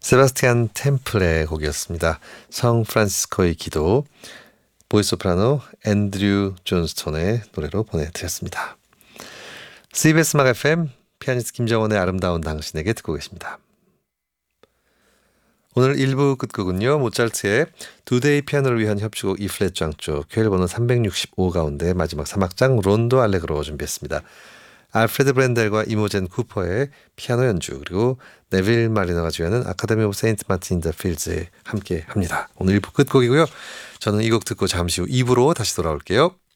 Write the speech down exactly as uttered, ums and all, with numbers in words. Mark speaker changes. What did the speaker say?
Speaker 1: 세바스티안 템플의 곡이었습니다. 성 프란시스코의 기도, 보이소프라노 앤드류 존스톤의 노래로 보내드렸습니다. 씨비에스 음악 에프엠 피아니스트 김정원의 아름다운 당신에게 듣고 계십니다. 오늘 일 부 끝곡은요, 모차르트의 두 대의 피아노를 위한 협주곡 E플랫 장조 큐엘 번호 삼백육십오 가운데 마지막 삼 악장 론도 알레그로 준비했습니다. 알프레드 브렌델과 이모젠 쿠퍼의 피아노 연주, 그리고 네빌 마리너가 주연은 아카데미 오브 세인트 마틴 인 더 필즈에 함께 합니다. 오늘 일 부 끝곡이고요. 저는 이 곡 듣고 잠시 후 이 부로 다시 돌아올게요.